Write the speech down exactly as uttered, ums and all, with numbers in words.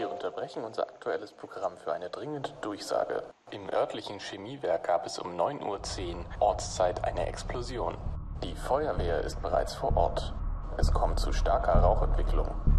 Wir unterbrechen unser aktuelles Programm für eine dringende Durchsage. Im örtlichen Chemiewerk gab es um neun Uhr zehn Ortszeit eine Explosion. Die Feuerwehr ist bereits vor Ort. Es kommt zu starker Rauchentwicklung.